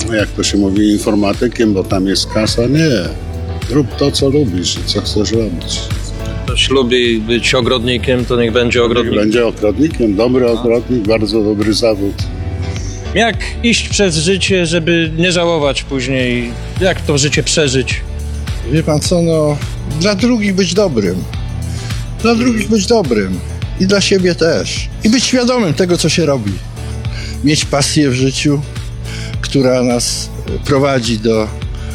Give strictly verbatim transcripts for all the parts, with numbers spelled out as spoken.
jak to się mówi, informatykiem, bo tam jest kasa. Nie. Rób to, co lubisz i co chcesz robić. Ktoś lubi być ogrodnikiem, to niech będzie ogrodnikiem. Niech będzie ogrodnikiem, dobry ogrodnik, bardzo dobry zawód. Jak iść przez życie, żeby nie żałować później? Jak to życie przeżyć? Wie pan co, no, dla drugich być dobrym. Dla drugich być dobrym. I dla siebie też. I być świadomym tego, co się robi. Mieć pasję w życiu, która nas prowadzi do,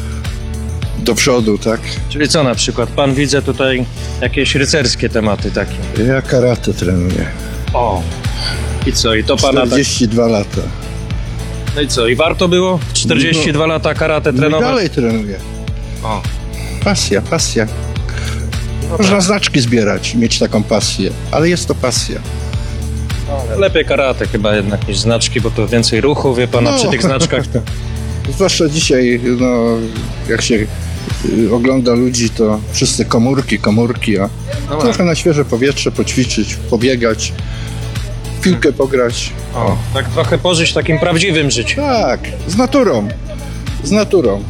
do przodu, tak? Czyli co na przykład? Pan widzę tutaj jakieś rycerskie tematy takie. Ja karate trenuję. O! I co? I to pana tak... czterdzieści dwa lata. No i co? I warto było czterdzieści dwa lata karate No i trenować? dalej trenuję. O. Pasja, pasja. Można znaczki zbierać i mieć taką pasję, ale jest to pasja. Ale lepiej karate chyba jednak niż znaczki, bo to więcej ruchu, wie pana, No. przy tych znaczkach. To... Zwłaszcza dzisiaj, no, jak się y, ogląda ludzi, to wszyscy komórki, komórki, a No trochę na świeże powietrze poćwiczyć, pobiegać, w piłkę pograć. O, tak trochę pożyć takim prawdziwym życiem. Tak, z naturą, z naturą.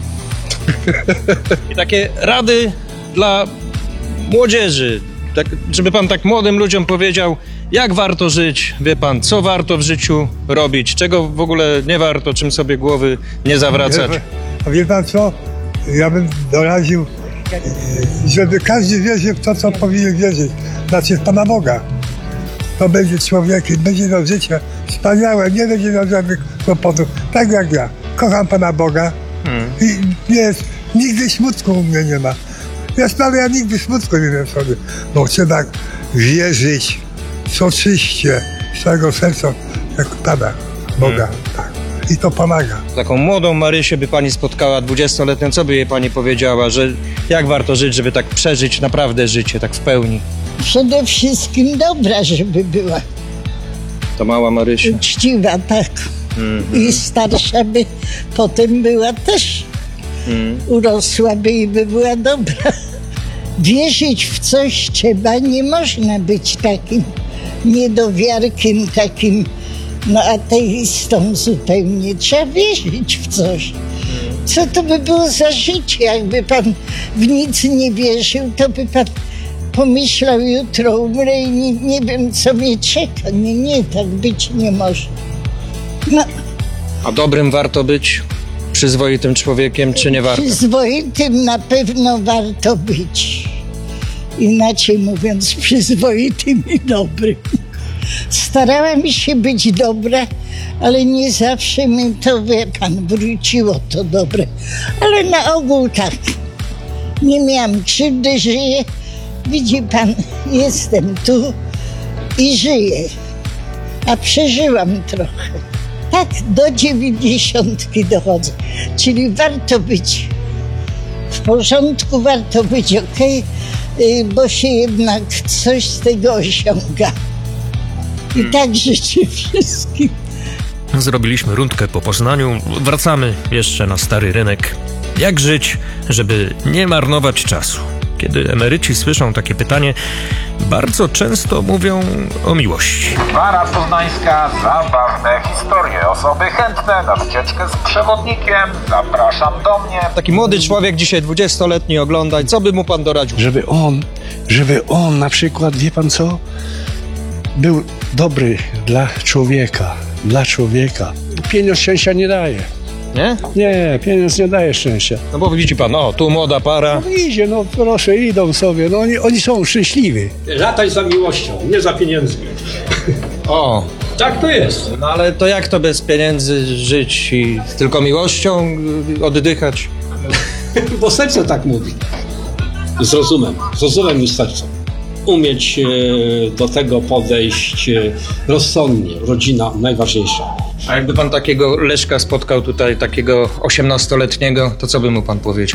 I takie rady dla młodzieży, tak, żeby pan tak młodym ludziom powiedział, jak warto żyć, wie pan, co warto w życiu robić, czego w ogóle nie warto, czym sobie głowy nie zawracać. A wie pan co? Ja bym doradził, żeby każdy wierzył w to, co powinien wierzyć. Znaczy w Pana Boga. To będzie człowiekiem, będzie miał życie wspaniałe, nie będzie miał żadnych kłopotów. Tak jak ja. Kocham Pana Boga Hmm. i jest, nigdy smutku u mnie nie ma. Ja sprawię, ja nigdy smutku nie wiem sobie, bo trzeba wierzyć soczyście z całego serca, jak Pana Boga. Hmm. Tak. I to pomaga. Taką młodą Marysię by pani spotkała, dwudziestoletnią, co by jej pani powiedziała, że jak warto żyć, żeby tak przeżyć naprawdę życie, tak w pełni? Przede wszystkim dobra, żeby była. To mała Marysia. Uczciwa, tak. Mhm. I starsza by potem była też. Mhm. Urosłaby i by była dobra. Wierzyć w coś trzeba, nie można być takim niedowiarkiem, takim no ateistą zupełnie. Trzeba wierzyć w coś. Co to by było za życie? Jakby pan w nic nie wierzył, to by pan pomyślał, jutro umrę i nie, nie wiem, co mnie czeka. Nie, nie, tak być nie może. No, A dobrym warto być? Przyzwoitym człowiekiem, czy nie warto? przyzwoitym na pewno warto być. Inaczej mówiąc, przyzwoitym i dobrym. Starałam się być dobra, ale nie zawsze mi to, wie pan, wróciło to dobre. Ale na ogół tak. Nie miałam krzywdy, żyję. Widzi pan, jestem tu i żyję. A przeżyłam trochę. Tak, do dziewięćdziesiątki dochodzę. Czyli warto być w porządku, warto być okej, okay, bo się jednak coś z tego osiąga. I tak życzę wszystkim. Zrobiliśmy rundkę po Poznaniu, wracamy jeszcze na Stary Rynek. Jak żyć, żeby nie marnować czasu? Kiedy emeryci słyszą takie pytanie, bardzo często mówią o miłości. Gwara Poznańska, zabawne historie. Osoby chętne na wycieczkę z przewodnikiem. Zapraszam do mnie. Taki młody człowiek, dzisiaj dwudziestoletni, ogląda. Co by mu pan doradził? Żeby on, żeby on na przykład, wie pan co, był dobry dla człowieka, dla człowieka. Pieniądz szczęścia nie daje. Nie? Nie, pieniądz nie daje szczęścia. No bo widzi pan, o, tu młoda para. No idzie, no proszę, idą sobie, no oni, oni są szczęśliwi. Latać za miłością, nie za pieniędzmi. O, Tak to jest. no ale to jak to bez pieniędzy żyć i tylko miłością y, oddychać? Bo serce tak mówi. Z rozumem, z rozumem i z sercem. Umieć e, do tego podejść e, rozsądnie. Rodzina najważniejsza. A jakby pan takiego Leszka spotkał tutaj, takiego osiemnastoletniego, to co by mu pan powiedział?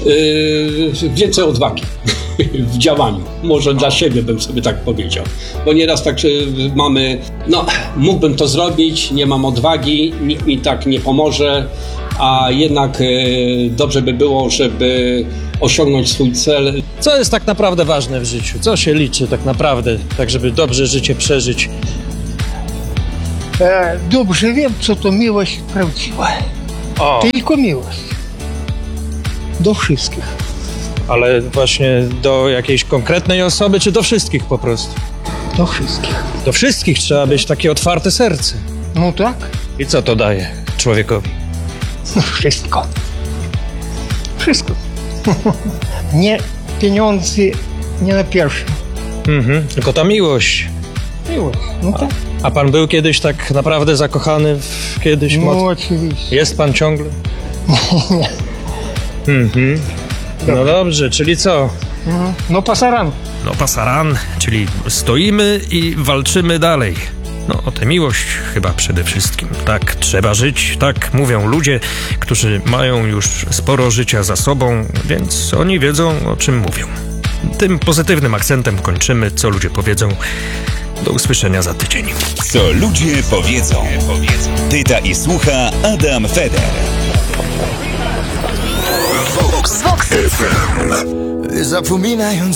E, więcej odwagi w działaniu. Może dla siebie bym sobie tak powiedział. Bo nieraz tak e, mamy, no mógłbym to zrobić, nie mam odwagi, nikt mi tak nie pomoże, a jednak e, dobrze by było, żeby osiągnąć swój cel. Co jest tak naprawdę ważne w życiu? Co się liczy tak naprawdę, tak żeby dobrze życie przeżyć? E, dobrze wiem, co to miłość prawdziwa. O, Tylko miłość. Do wszystkich. ale właśnie do jakiejś konkretnej osoby, czy do wszystkich po prostu? Do wszystkich. Do wszystkich trzeba być takie otwarte serce. No tak? I co to daje człowiekowi? No wszystko. Wszystko. Nie pieniądze, nie na pierwszym. Mhm, tylko ta miłość. Miłość. No tak. A pan był kiedyś tak naprawdę zakochany w kiedyś? No moc- oczywiście. Jest pan ciągle? Mhm. No dobrze, czyli co? No pasaran. No pasaran, czyli stoimy i walczymy dalej. No o tę miłość chyba przede wszystkim. Tak trzeba żyć, tak mówią ludzie, którzy mają już sporo życia za sobą, więc oni wiedzą, o czym mówią. Tym pozytywnym akcentem kończymy, co ludzie powiedzą. Do usłyszenia za tydzień. Co ludzie powiedzą. Pyta i słucha Adam Feder. Zapominając